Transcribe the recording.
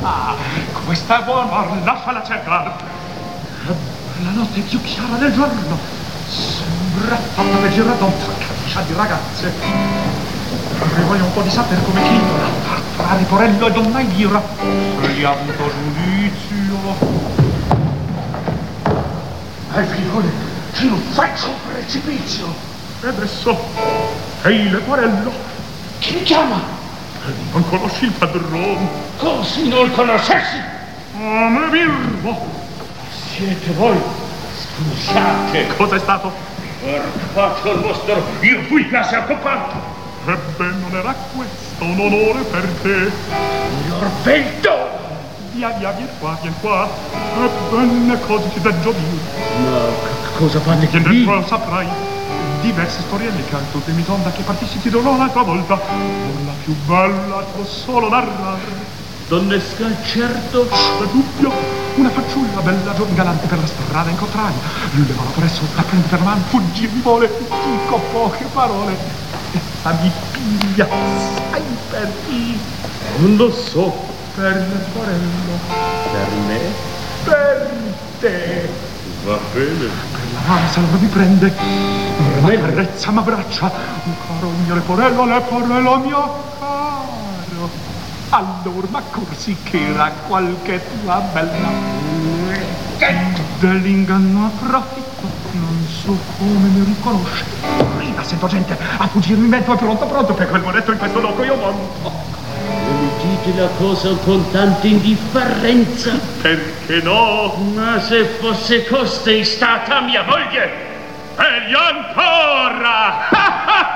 Questa è buona, lasciala cercare. La notte è più chiara del giorno. Sembra fatta per girare da un caccia di ragazze. Vorrei voglio un po' di sapere come titola. Tra Leporello e Donna Elvira. Svegliando giudizio. Figlione, ci non faccio un precipizio. E adesso, ehi Leporello. Chi mi chiama? Non conosci il padrone? Così non conoscessi? Oh, me birbo. Siete voi? Scusate. Cosa è stato? Faccio il vostro, io fui quasi accompato. Ebbene, non era questo un onore per te. Signor Vento! Via, vieni qua. Ebbene, cosa ti deggio dire? Ma cosa fate Che qui? dentro saprai. Diverse storielle che al tuo demitonda che partissi ti dirò un'altra volta. Non la più bella t'ho solo narrare. Donnesca, certo. C'è dubbio. Una fanciulla bella, galante per la strada incontrai. Lui levava presso, la prende per la mano, fuggì mi vuole. Dico poche parole. Essa mi piglia, sai per chi? Non lo so. Per Leporello. Per me? Per te. Va bene. Per la mano se allora mi prende. Ma carezza, m'abbraccia. Caro mio Leporello, Leporello mio caro. Allora, ma corsi che era qualche tua bella dell'inganno approfitto, non so come mi riconosce. Prima sento gente a fuggirmi in mezzo, è pronto, per quel monetto in questo loco io monto. Mi dite la cosa con tanta indifferenza? Perché no? Ma se fosse costei stata mia moglie! Meglio ancora!